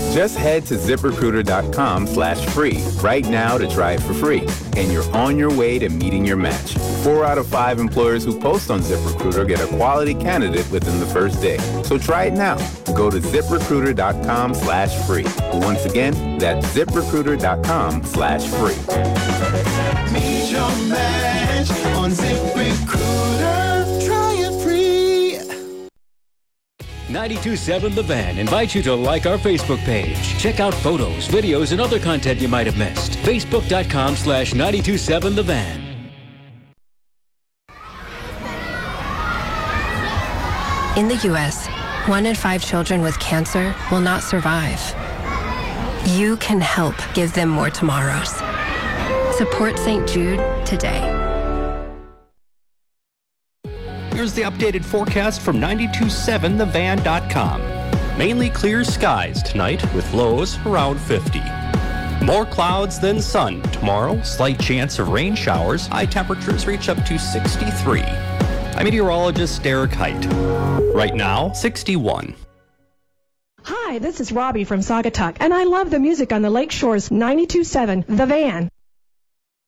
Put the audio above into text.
Just head to ZipRecruiter.com/free right now to try it for free. And you're on your way to meeting your match. 4 out of 5 employers who post on ZipRecruiter get a quality candidate within the first day. So try it now. Go to ZipRecruiter.com/free. Once again, that's ZipRecruiter.com/free. Meet your match on ZipRecruiter. Try it free. 92.7 The Van invites you to like our Facebook page. Check out photos, videos, and other content you might have missed. Facebook.com/927 The Van. In the U.S., 1 in 5 children with cancer will not survive. You can help give them more tomorrows. Support St. Jude today. Here's the updated forecast from 927thevan.com. Mainly clear skies tonight with lows around 50. More clouds than sun tomorrow. Slight chance of rain showers. High temperatures reach up to 63. I'm meteorologist Derek Height. Right now, 61. Hi, this is Robbie from Saugatuck, and I love the music on the Lake Shore's 92.7 The Van.